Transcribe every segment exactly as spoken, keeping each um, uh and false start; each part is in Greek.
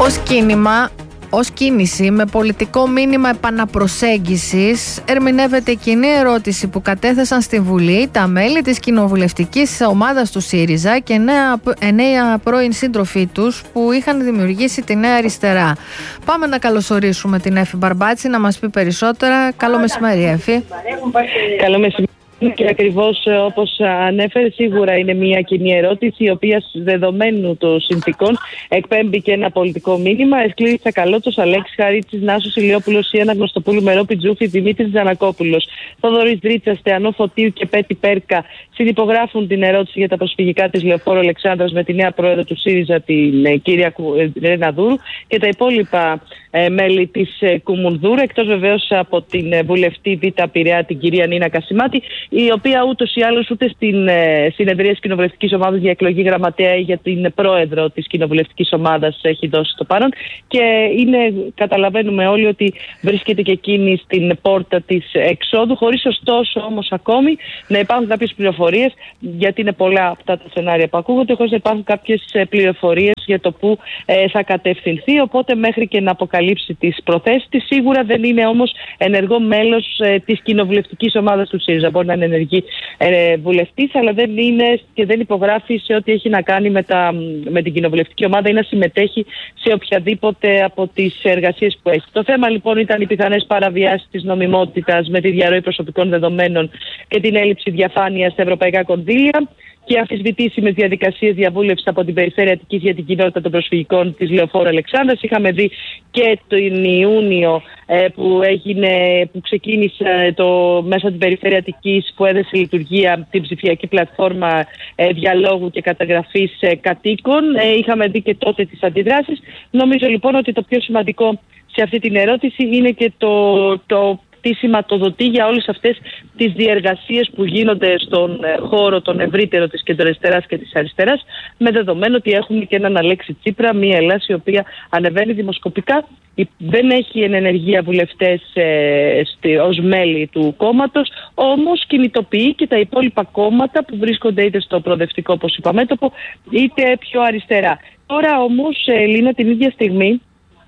Ως κίνημα, ως κίνηση με πολιτικό μήνυμα επαναπροσέγγισης, ερμηνεύεται η κοινή ερώτηση που κατέθεσαν στη Βουλή τα μέλη της κοινοβουλευτικής ομάδας του ΣΥΡΙΖΑ και νέα, νέα πρώην σύντροφοί τους που είχαν δημιουργήσει τη Νέα Αριστερά. Πάμε να καλωσορίσουμε την Έφη Μπαρμπάτση να μας πει περισσότερα. Καλό μεσημέρι, Έφη. Καλό μεσημέρι. Και ακριβώς όπως ανέφερε, σίγουρα είναι μια κοινή ερώτηση, η οποία δεδομένου των συνθήκων εκπέμπει και ένα πολιτικό μήνυμα. Εσκλήρη Τσακαλώτος, Αλέξης Χαρίτσης, Νάσος Ηλιόπουλος, Ιένα Γνωστοπούλου, Μερόπη Τζούφη, Δημήτρης Τζανακόπουλος, Θοδωρής Δρίτσας, Στεανό Φωτίου και Πέτη Πέρκα συνυπογράφουν την ερώτηση για τα προσφυγικά της Λεωφόρου Αλεξάνδρας με τη νέα πρόεδρο του ΣΥΡΙΖΑ, την κυρία Ρεναδούρου, και τα υπόλοιπα ε, μέλη της ε, Κουμουνδούρου, εκτός βεβαίως από την ε, βουλευτή Β' Πειραιά, την κυρία Νίνα Κασιμάτη, η οποία ούτως ή άλλως ούτε στην ε, συνεδρία της κοινοβουλευτικής ομάδας για εκλογή γραμματέα ή για την πρόεδρο της κοινοβουλευτικής ομάδας έχει δώσει το παρόν, και είναι, καταλαβαίνουμε όλοι ότι βρίσκεται και εκείνη στην πόρτα της εξόδου, χωρίς ωστόσο όμως ακόμη να υπάρχουν κάποιες πληροφορίες, γιατί είναι πολλά αυτά τα σενάρια που ακούγονται, χωρίς να υπάρχουν κάποιες πληροφορίες για το που ε, θα κατευθυνθεί. Οπότε μέχρι και να αποκαλύψει τις προθέσεις της, σίγουρα δεν είναι όμως ενεργό μέλος ε, της κοινοβουλευτικής ομάδας του ΣΥΡΙΖΑ. Μπορεί να είναι ενεργή ε, βουλευτής, αλλά δεν είναι και δεν υπογράφει σε ό,τι έχει να κάνει με, τα, με την κοινοβουλευτική ομάδα ή να συμμετέχει σε οποιαδήποτε από τις εργασίες που έχει. Το θέμα λοιπόν ήταν οι πιθανές παραβιάσεις της νομιμότητας με τη διαρροή προσωπικών δεδομένων και την έλλειψη διαφάνειας στα ευρωπαϊκά κονδύλια και αμφισβητήσιμες διαδικασίες διαβούλευσης από την Περιφέρεια Αττικής για την κοινότητα των προσφυγικών της Λεωφόρου Αλεξάνδρας. Είχαμε δει και τον Ιούνιο ε, που, έγινε, που ξεκίνησε το, μέσα την Περιφέρεια Αττικής, που έδεσε λειτουργία την ψηφιακή πλατφόρμα ε, διαλόγου και καταγραφής ε, κατοίκων. Ε, είχαμε δει και τότε τις αντιδράσεις. Νομίζω λοιπόν ότι το πιο σημαντικό σε αυτή την ερώτηση είναι και το, το τι σηματοδοτεί για όλες αυτές τις διεργασίες που γίνονται στον χώρο τον ευρύτερο της κεντροαριστεράς και της αριστεράς, με δεδομένο ότι έχουμε και έναν Αλέξη Τσίπρα, μια Ελλάδα η οποία ανεβαίνει δημοσκοπικά, δεν έχει εν ενεργεία βουλευτές ε, ως μέλη του κόμματος, όμως κινητοποιεί και τα υπόλοιπα κόμματα που βρίσκονται είτε στο προοδευτικό, όπως είπα, μέτωπο, είτε πιο αριστερά. Τώρα όμως, Ελίνα, την ίδια στιγμή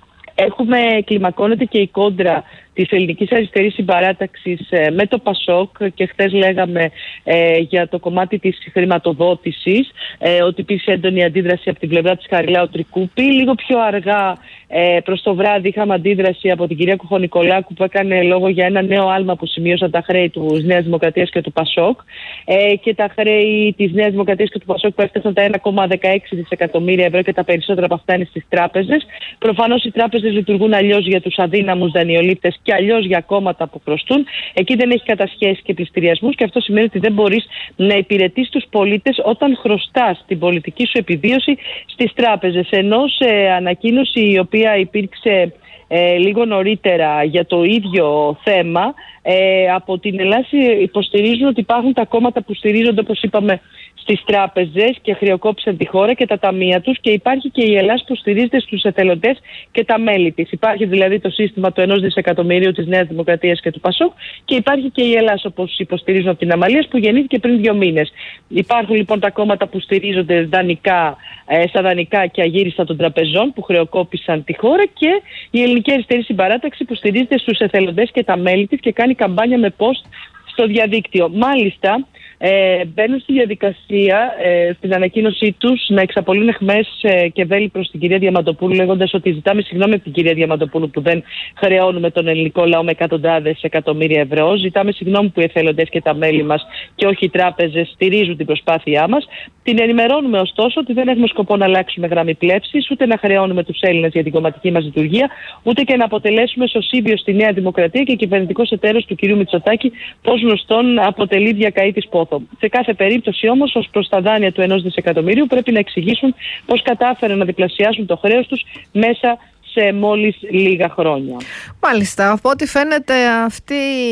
έχουμε κλιμακώνεται και η κόντρα της ελληνικής αριστερής συμπαράταξης ε, με το ΠΑΣΟΚ, και χθες λέγαμε ε, για το κομμάτι της χρηματοδότησης ε, ότι υπήρξε έντονη αντίδραση από την πλευρά της Χαριλάου Τρικούπη. Λίγο πιο αργά ε, προς το βράδυ είχαμε αντίδραση από την κυρία Κουχονικολάκου, που έκανε λόγο για ένα νέο άλμα που σημείωσαν τα χρέη της Νέας Δημοκρατίας και του ΠΑΣΟΚ, ε, και τα χρέη της Νέας Δημοκρατίας και του ΠΑΣΟΚ που έφτασαν τα ένα κόμμα δεκαέξι δισεκατομμύρια ευρώ, και τα περισσότερα από αυτά είναι στις τράπεζες. Προφανώς οι τράπεζες λειτουργούν αλλιώς για τους αδύναμους δανειολήπτες και αλλιώς για κόμματα που χρωστούν. Εκεί δεν έχει κατασχέσεις και πληστηριασμούς, και αυτό σημαίνει ότι δεν μπορείς να υπηρετείς τους πολίτες όταν χρωστάς την πολιτική σου επιβίωση στις τράπεζες. Ενώ σε ανακοίνωση η οποία υπήρξε ε, λίγο νωρίτερα για το ίδιο θέμα, ε, από την Ελλάδα υποστηρίζουν ότι υπάρχουν τα κόμματα που στηρίζονται, όπως είπαμε, στις τράπεζες και χρεοκόπησαν τη χώρα και τα ταμεία τους, και υπάρχει και η Ελλάδα που στηρίζεται στους εθελοντές και τα μέλη της. Υπάρχει δηλαδή το σύστημα του ενός δισεκατομμυρίου της Νέας Δημοκρατίας και του ΠΑΣΟΚ, και υπάρχει και η Ελλάδα, όπως υποστηρίζουν από την Αμαλίας, που γεννήθηκε πριν δύο μήνες. Υπάρχουν λοιπόν τα κόμματα που στηρίζονται δανεικά, ε, στα δανεικά και αγύριστα των τραπεζών που χρεοκόπησαν τη χώρα, και η ελληνική αριστερή συμπαράταξη που στηρίζεται στους εθελοντές και τα μέλη της και κάνει καμπάνια με post στο διαδίκτυο. Μάλιστα, Ε, μπαίνουν στη διαδικασία ε, στην ανακοίνωσή τους να εξαπολύουν εχμές ε, και βέλη προς την κυρία Διαμαντοπούλου, λέγοντας ότι ζητάμε συγγνώμη από την κυρία Διαμαντοπούλου που δεν χρεώνουμε τον ελληνικό λαό με εκατοντάδες εκατομμύρια ευρώ. Ζητάμε συγγνώμη που οι εθελοντές και τα μέλη μας και όχι οι τράπεζες στηρίζουν την προσπάθειά μας. Την ενημερώνουμε ωστόσο ότι δεν έχουμε σκοπό να αλλάξουμε γραμμή πλεύσης, ούτε να χρεώνουμε τους Έλληνες για την κομματική μας λειτουργία, ούτε και να αποτελέσουμε σωσίβιο στη Νέα Δημοκρατία και κυβερνητικός εταίρος του κυρίου Μητσοτάκη, πώς γνωστόν αποτελεί διακαή της πόθο. Σε κάθε περίπτωση όμως, ως προς τα δάνεια του ενός δισεκατομμυρίου, πρέπει να εξηγήσουν πώς κατάφεραν να διπλασιάσουν το χρέος τους μέσα σε μόλις λίγα χρόνια. Μάλιστα, από ό,τι φαίνεται αυτή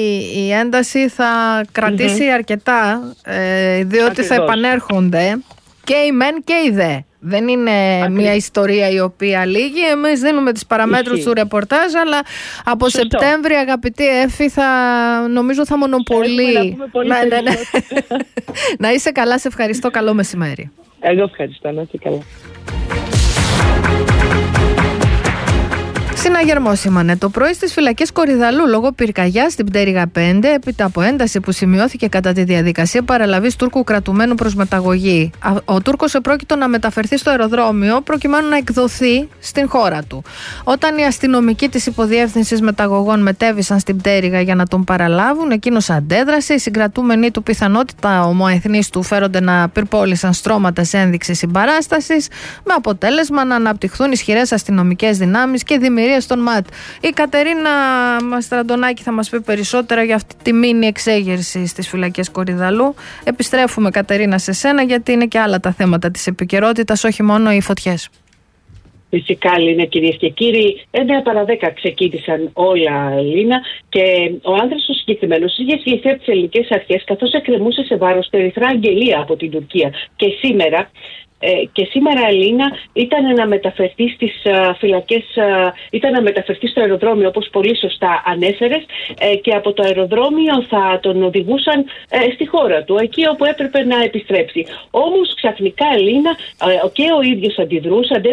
η ένταση θα κρατήσει mm-hmm. αρκετά, ε, διότι Ακριβώς. θα επανέρχονται και οι μεν και οι δε. Δεν είναι Ακριβώς. μια ιστορία η οποία λύγει. Εμείς δίνουμε τις παραμέτρους Ισχύει. του ρεπορτάζ, αλλά από Σωστό. Σεπτέμβρη, αγαπητή Έφη, θα νομίζω θα μονοπολεί. Να, ναι, ναι. να είσαι καλά, σε ευχαριστώ. Καλό μεσημέρι. Εγώ ευχαριστώ, να είσαι καλά. Συναγερμό σήμανε το πρωί στις φυλακές Κορυδαλλού λόγω πυρκαγιάς στην Πτέρυγα πέντε, έπειτα από ένταση που σημειώθηκε κατά τη διαδικασία παραλαβής Τούρκου κρατουμένου προς μεταγωγή. Ο Τούρκος επρόκειτο να μεταφερθεί στο αεροδρόμιο προκειμένου να εκδοθεί στην χώρα του. Όταν οι αστυνομικοί της υποδιεύθυνσης μεταγωγών μετέβησαν στην Πτέρυγα για να τον παραλάβουν, εκείνος αντέδρασε. Οι συγκρατούμενοι του πιθανότητα ομοεθνείς του φέρονται να πυρπόλησαν στρώματα σε ένδειξη συμπαράστασης, με αποτέλεσμα να αναπτυχθούν ισχυρές αστυνομικές δυνάμεις και δημιουργίες στον ΜΑΤ. Η Κατερίνα Μαστραντονάκη θα μας πει περισσότερα για αυτή τη μίνι εξέγερση στις φυλακές Κορυδαλλού. Επιστρέφουμε, Κατερίνα, σε σένα, γιατί είναι και άλλα τα θέματα της επικαιρότητας, όχι μόνο οι φωτιές. Φυσικά, Λίνα, κυρίες και κύριοι, εννέα παρά δέκα ξεκίνησαν όλα, Λίνα, και ο άνδρας ο συγκεκριμένος είχε συλληφθεί από τις ελληνικές αρχές καθώς εκκρεμούσε σε βάρος του ερυθρά αγγελία από την Τουρκία. Και σήμερα. Ε, και σήμερα, Ελίνα, ήταν να μεταφερθεί στις uh, φυλακές, uh, ήταν να μεταφερθεί στο αεροδρόμιο, όπως πολύ σωστά ανέφερες, ε, και από το αεροδρόμιο θα τον οδηγούσαν ε, στη χώρα του, εκεί όπου έπρεπε να επιστρέψει. Όμως ξαφνικά, Ελίνα, ε, και ο ίδιος αντιδρούσε,